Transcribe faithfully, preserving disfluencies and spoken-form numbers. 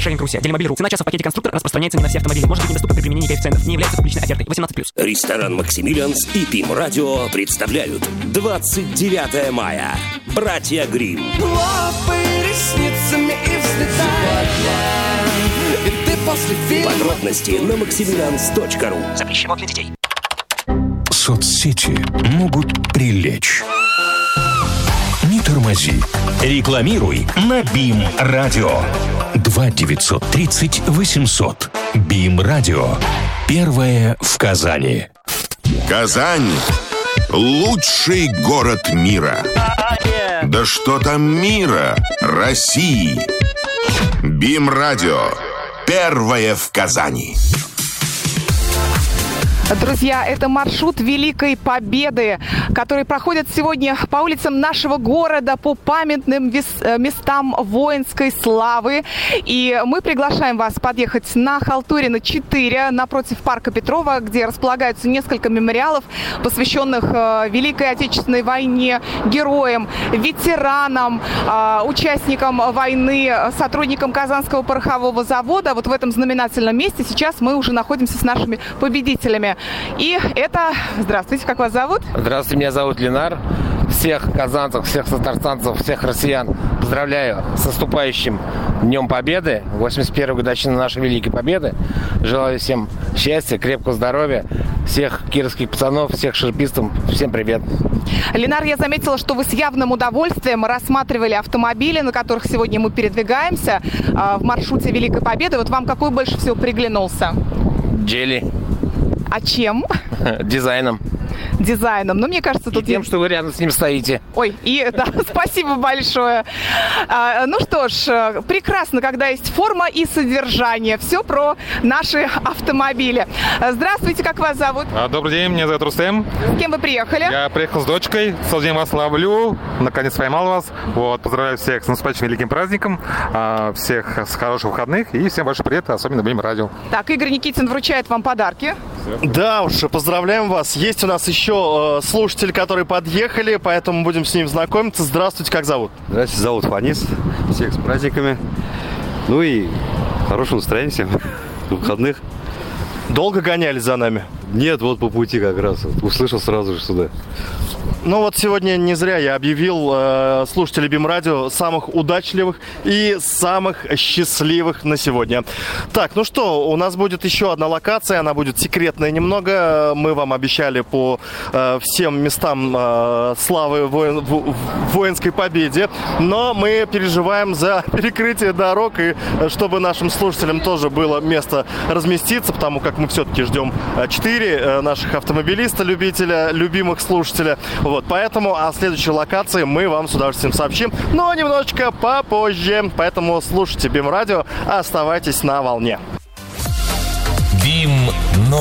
Каршеринг Руси. Делимобиль.ру. Цена часа в пакете конструктор распространяется не на все автомобили. Может быть недоступна при применении коэффициентов. Не является публичной офертой. восемнадцать плюс. Ресторан «Максимилианс» и ПИМ-радио представляют двадцать девятое мая. Братья Гримм. Хлопай ресницами и взлетай. И ты после фильма... Подробности на максимилианс точка ру. Запрещено для детей. Соцсети могут прилечь. Не тормози. Рекламируй на БИМ-радио. два девятьсот тридцать восемьсот. БИМ-радио. Первое в Казани. Казань – лучший город мира. Да что там мира? России. БИМ-радио. Первое в Казани. Друзья, это маршрут Великой Победы, который проходит сегодня по улицам нашего города, по памятным местам воинской славы. И мы приглашаем вас подъехать на Халтурина четыре, напротив парка Петрова, где располагаются несколько мемориалов, посвященных Великой Отечественной войне, героям, ветеранам, участникам войны, сотрудникам Казанского порохового завода. Вот в этом знаменательном месте сейчас мы уже находимся с нашими победителями. И это... Здравствуйте, как вас зовут? Здравствуйте, меня зовут Ленар. Всех казанцев, всех татарстанцев, всех россиян поздравляю с наступающим Днем Победы, восемьдесят первой годовщины нашей Великой Победы. Желаю всем счастья, крепкого здоровья, всех кировских пацанов, всех шерпистов, всем привет. Ленар, я заметила, что вы с явным удовольствием рассматривали автомобили, на которых сегодня мы передвигаемся э, в маршруте Великой Победы. Вот вам какой больше всего приглянулся? Джели. А чем? Дизайном. Дизайном. Ну, мне кажется, тут... И тем, что вы рядом с ним стоите. Ой, и да, спасибо большое. А, ну что ж, прекрасно, когда есть форма и содержание. Все про наши автомобили. Здравствуйте, как вас зовут? Добрый день, меня зовут Рустем. С кем вы приехали? Я приехал с дочкой. Целый день вас ловлю. Наконец поймал вас. Вот, поздравляю всех с наступающим великим праздником. Всех с хороших выходных. И всем большой привет, особенно БИМ-радио. Так, Игорь Никитин вручает вам подарки. Да уж, поздравляем вас. Есть у нас еще э, слушатели, которые подъехали, поэтому будем с ним знакомиться. Здравствуйте, как зовут? Здравствуйте, зовут Фанис. Всех с праздниками. Ну и хорошего настроения всем. Выходных. Долго гонялись за нами? Нет, вот по пути как раз. Услышал сразу же сюда. Ну вот сегодня не зря я объявил э, слушателей БИМ-радио самых удачливых и самых счастливых на сегодня. Так, ну что, у нас будет еще одна локация, она будет секретная немного. Мы вам обещали по э, всем местам э, славы воин, в, в воинской победе, но мы переживаем за перекрытие дорог, и чтобы нашим слушателям тоже было место разместиться, потому как мы все-таки ждем четыре э, наших автомобилиста, любителя, любимых слушателя. Вот, поэтому о следующей локации мы вам с удовольствием сообщим, но немножечко попозже. Поэтому слушайте БИМ-радио, оставайтесь на волне. БИМ